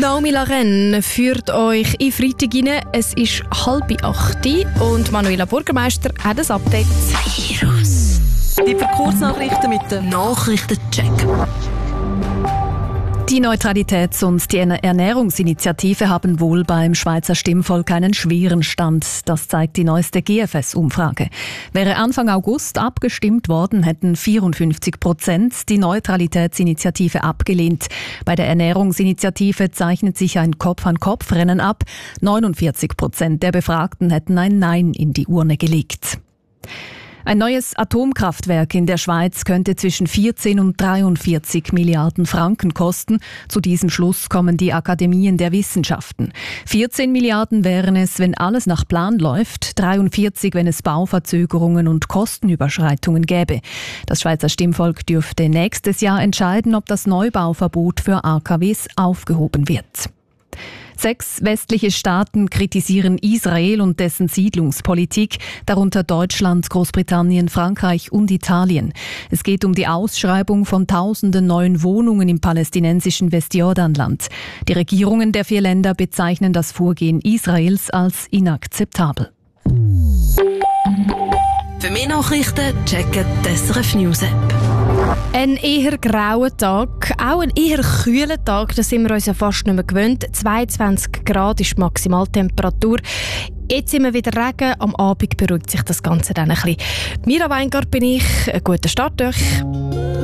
Naomi Larenne führt euch in Freitag rein. Es ist 7:30 und Manuela Bürgermeister hat ein Update. Virus. Die Kurznachrichten mit dem Nachrichtencheck. Die Neutralitäts- und die Ernährungsinitiative haben wohl beim Schweizer Stimmvolk einen schweren Stand. Das zeigt die neueste GFS-Umfrage. Wäre Anfang August abgestimmt worden, hätten 54% die Neutralitätsinitiative abgelehnt. Bei der Ernährungsinitiative zeichnet sich ein Kopf-an-Kopf-Rennen ab. 49% der Befragten hätten ein Nein in die Urne gelegt. Ein neues Atomkraftwerk in der Schweiz könnte zwischen 14 und 43 Milliarden Franken kosten. Zu diesem Schluss kommen die Akademien der Wissenschaften. 14 Milliarden wären es, wenn alles nach Plan läuft, 43, wenn es Bauverzögerungen und Kostenüberschreitungen gäbe. Das Schweizer Stimmvolk dürfte nächstes Jahr entscheiden, ob das Neubauverbot für AKWs aufgehoben wird. 6 westliche Staaten kritisieren Israel und dessen Siedlungspolitik, darunter Deutschland, Großbritannien, Frankreich und Italien. Es geht um die Ausschreibung von tausenden neuen Wohnungen im palästinensischen Westjordanland. Die Regierungen der 4 Länder bezeichnen das Vorgehen Israels als inakzeptabel. Für mehr Nachrichten checken die SRF News App. Ein eher grauer Tag, auch ein eher kühler Tag, das sind wir uns ja fast nicht mehr gewöhnt. 22 Grad ist die Maximaltemperatur. Jetzt sind wir wieder Regen, am Abend beruhigt sich das Ganze dann ein bisschen. Mira Weingart bin ich, einen guten Start euch.